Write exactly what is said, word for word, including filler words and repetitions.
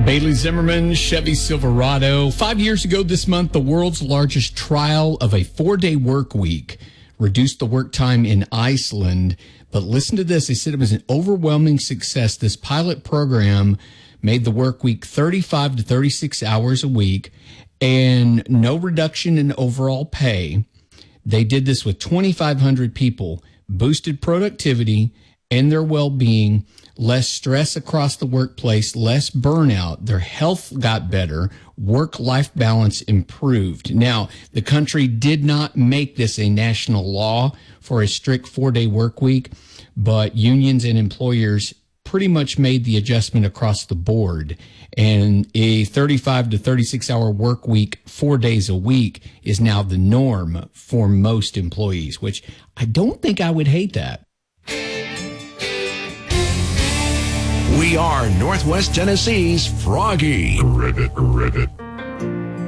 Bailey Zimmerman, Chevy Silverado. Five years ago this month, the world's largest trial of a four-day work week reduced the work time in Iceland. But listen to this. They said it was an overwhelming success. This pilot program made the work week thirty-five to thirty-six hours a week and no reduction in overall pay. They did this with twenty-five hundred people, boosted productivity and their well-being, less stress across the workplace, less burnout. Their health got better. Work-life balance improved. Now, the country did not make this a national law for a strict four-day work week, but unions and employers pretty much made the adjustment across the board. And a thirty-five to thirty-six hour work week, four days a week, is now the norm for most employees, which I don't think I would hate that. We are Northwest Tennessee's Froggy. Ribbit, ribbit.